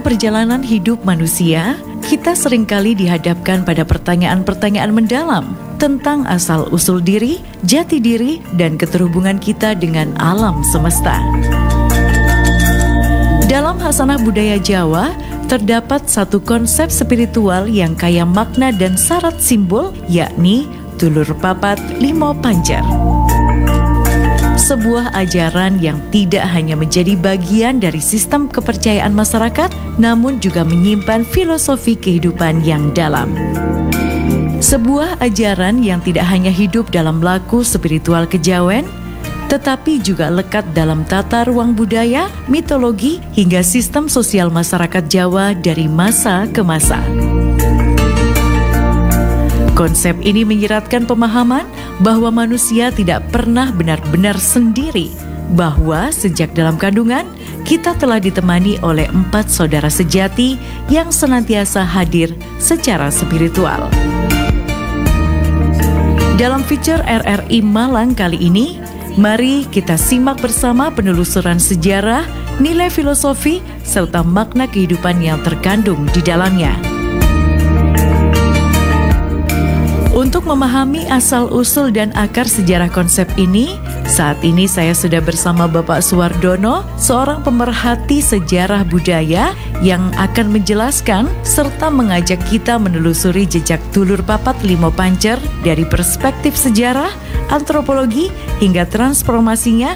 perjalanan hidup manusia, kita seringkali dihadapkan pada pertanyaan-pertanyaan mendalam tentang asal-usul diri, jati diri, dan keterhubungan kita dengan alam semesta. Dalam Hasanah Budaya Jawa, terdapat satu konsep spiritual yang kaya makna dan syarat simbol, yakni Tulur Papat Limo Pancer. Sebuah ajaran yang tidak hanya menjadi bagian dari sistem kepercayaan masyarakat, namun juga menyimpan filosofi kehidupan yang dalam. Sebuah ajaran yang tidak hanya hidup dalam laku spiritual kejawen, tetapi juga lekat dalam tata ruang budaya, mitologi, hingga sistem sosial masyarakat Jawa dari masa ke masa. Konsep ini menyiratkan pemahaman bahwa manusia tidak pernah benar-benar sendiri, bahwa sejak dalam kandungan, kita telah ditemani oleh 4 saudara sejati yang senantiasa hadir secara spiritual. Dalam feature RRI Malang kali ini, mari kita simak bersama penelusuran sejarah, nilai filosofi, serta makna kehidupan yang terkandung di dalamnya. Untuk memahami asal-usul dan akar sejarah konsep ini, saat ini saya sudah bersama Bapak Suwardono, seorang pemerhati sejarah budaya yang akan menjelaskan serta mengajak kita menelusuri jejak Tulur Papat Limo Pancer dari perspektif sejarah, antropologi, hingga transformasinya